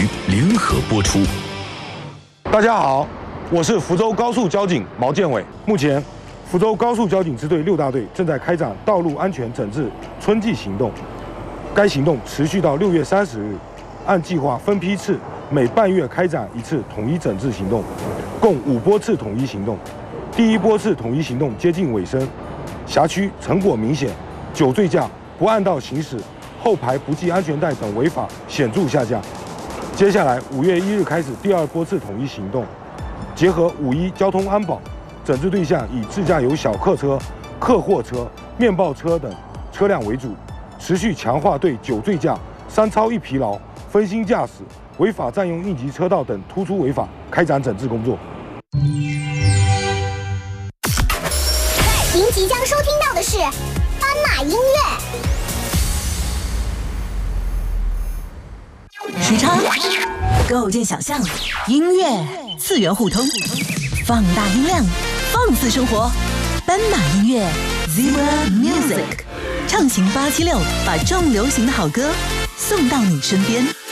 联合播出。 大家好，我是福州高速交警毛建伟。目前，福州高速交警支队6大队正在开展道路安全整治春季行动。该行动持续到6月30日，按计划分批次，每半月开展一次统一整治行动，共5波次统一行动。第1波次统一行动接近尾声，辖区成果明显，酒醉驾、不按道行驶、后排不系安全带等违法显著下降。接下来5月1日开始第2波次统一行动，结合5.1交通安保，整治对象以自驾游小客车、客货车、面包车等车辆为主，持续强化对酒醉驾、3超1疲劳、分心驾驶、违法占用应急车道等突出违法开展整治工作。 您即将收听到的是斑马音乐。 时差构建想象，音乐次元互通，放大音量，放肆生活。斑马音乐 Zebra Music， 畅行876，把重流行的好歌送到你身边。